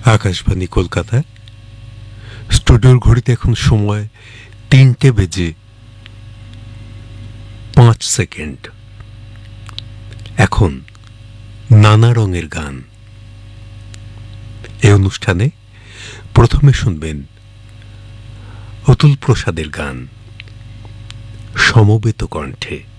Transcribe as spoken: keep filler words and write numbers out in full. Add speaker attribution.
Speaker 1: আকাশবাণী কলকাতা। স্টুডিওর ঘড়িতে এখন সময় তিনটে বেজে পাঁচ সেকেন্ড। এখন নানা রঙের গান। এই অনুষ্ঠানে প্রথমে শুনবেন অতুল প্রসাদের গান সমবেত কণ্ঠে।